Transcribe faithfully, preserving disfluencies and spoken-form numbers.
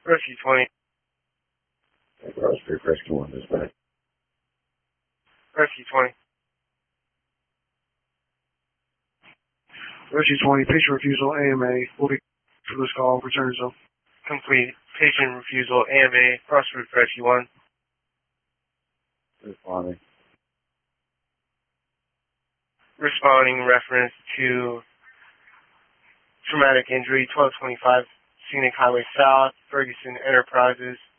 Rescue twenty. Rescue, rescue one, dispatch. Rescue twenty. Rescue twenty, patient refusal, A M A. Will be for this call, return zone. Complete. Patient refusal, A M A, cross route Rescue one. Responding. Responding reference to traumatic injury, twelve twenty-five, Scenic Highway South, Ferguson Enterprises.